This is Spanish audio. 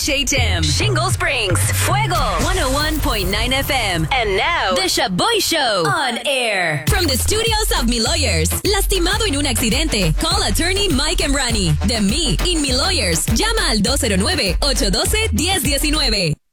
HHM, Shingle Springs, Fuego, 101.9 FM. And now, The Shaboy Show on air. From the studios of Mi Lawyers. Lastimado en un accidente. Call attorney Mike Emrani. De Me in Mi Lawyers. Llama al 209-812-1019.